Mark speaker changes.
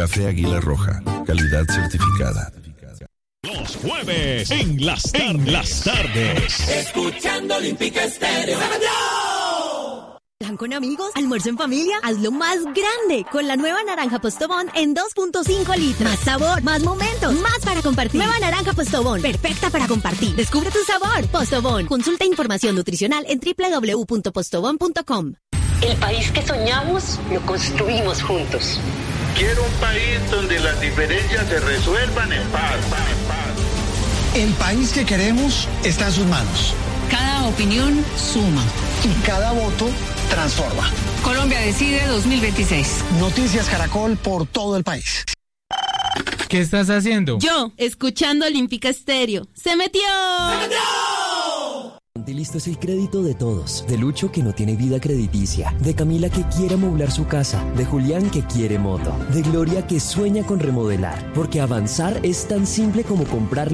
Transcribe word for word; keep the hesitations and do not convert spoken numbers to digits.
Speaker 1: Café Águila Roja, calidad certificada.
Speaker 2: Los jueves en las, en las tardes.
Speaker 3: Escuchando Olímpica Estéreo.
Speaker 4: ¿Plan con amigos? ¿Almuerzo en familia? Hazlo más grande con la nueva naranja Postobón en dos punto cinco litros. Más sabor, más momentos, más para compartir. Nueva naranja Postobón, perfecta para compartir. Descubre tu sabor. Postobón. Consulta información nutricional en doble u doble u doble u punto postobón punto com.
Speaker 5: El país que soñamos lo construimos juntos.
Speaker 6: Quiero un país donde las diferencias se resuelvan en paz, paz, paz.
Speaker 7: El país que queremos está en sus manos.
Speaker 8: Cada opinión suma.
Speaker 7: Y cada voto transforma.
Speaker 8: Colombia Decide dos mil veintiséis.
Speaker 7: Noticias Caracol por todo el país.
Speaker 9: ¿Qué estás haciendo?
Speaker 10: Yo, escuchando Olímpica Estéreo. ¡Se metió!
Speaker 3: ¡Se metió!
Speaker 11: Listo es el crédito de todos, de Lucho que no tiene vida crediticia, de Camila que quiere amoblar su casa, de Julián que quiere moto, de Gloria que sueña con remodelar, porque avanzar es tan simple como comprar